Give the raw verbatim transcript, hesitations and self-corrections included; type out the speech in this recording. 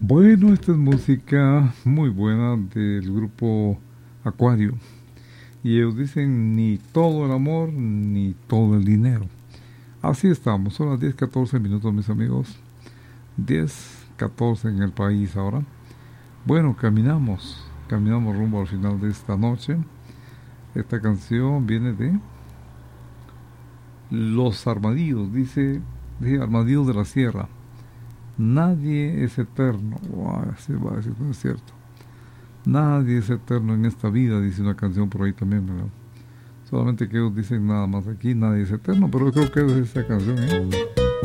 Bueno, esta es música muy buena del grupo Acuario. Y ellos dicen ni todo el amor ni todo el dinero. Así estamos, son las diez catorce minutos, mis amigos. diez catorce en el país ahora. Bueno, caminamos, caminamos rumbo al final de esta noche. Esta canción viene de Los Armadillos, dice, de Armadillos de la Sierra. Nadie es eterno. Wow, ese va, ese no es cierto. Nadie es eterno en esta vida, dice una canción por ahí también, ¿verdad? Solamente que ellos dicen nada más aquí, nadie es eterno, pero yo creo que es esa canción, ¿eh?